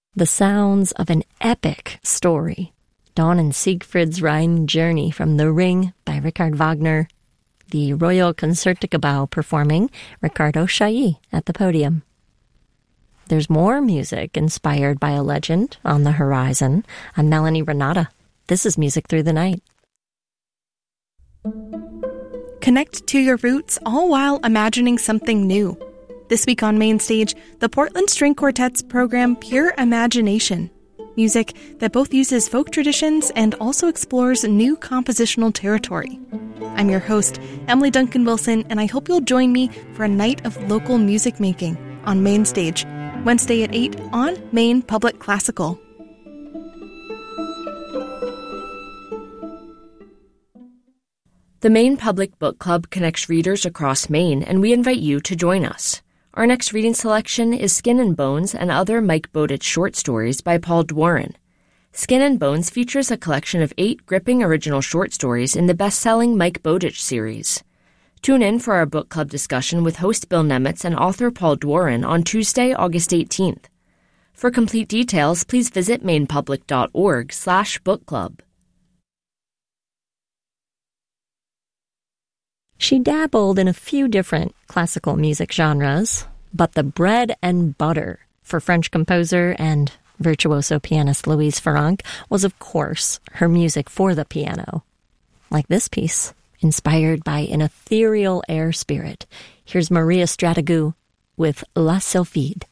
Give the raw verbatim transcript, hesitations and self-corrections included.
The sounds of an epic story. Dawn and Siegfried's Rhine Journey from The Ring by Richard Wagner. The Royal Concertgebouw performing Riccardo Chailly at the podium. There's more music inspired by a legend on the horizon. I'm Melanie Renata. This is Music Through the Night. Connect to your roots all while imagining something new. This week on Main Stage, the Portland String Quartet's program Pure Imagination. Music that both uses folk traditions and also explores new compositional territory. I'm your host, Emily Duncan Wilson, and I hope you'll join me for a night of local music making on Main Stage, Wednesday at eight on Maine Public Classical. The Maine Public Book Club connects readers across Maine, and we invite you to join us. Our next reading selection is Skin and Bones and Other Mike Bowditch Short Stories by Paul Dworin. Skin and Bones features a collection of eight gripping original short stories in the best-selling Mike Bowditch series. Tune in for our book club discussion with host Bill Nemitz and author Paul Dworin on Tuesday, August eighteenth. For complete details, please visit mainepublic.org slash book club. She dabbled in a few different classical music genres, but the bread and butter for French composer and virtuoso pianist Louise Farrenc was, of course, her music for the piano. Like this piece, inspired by an ethereal air spirit. Here's Maria Strategou with La Sylphide.